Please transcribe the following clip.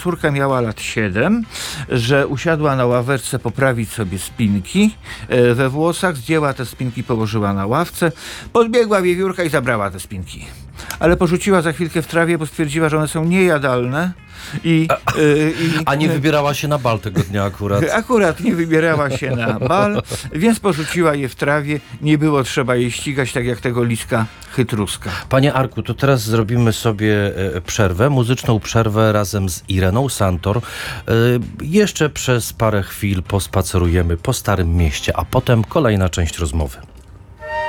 córka miała lat 7, że usiadła na ławeczce poprawić sobie spinki we włosach, zdjęła te spinki, położyła na ławce, podbiegła wiewiórka i zabrała te spinki. Ale porzuciła za chwilkę w trawie, bo stwierdziła, że one są niejadalne. A nie wybierała się na bal tego dnia akurat. Akurat nie wybierała się na bal, więc porzuciła je w trawie. Nie było trzeba jej ścigać, tak jak tego liska chytruska. Panie Arku, to teraz zrobimy sobie przerwę, muzyczną przerwę razem z Ireną Santor. Jeszcze przez parę chwil pospacerujemy po Starym Mieście, a potem kolejna część rozmowy.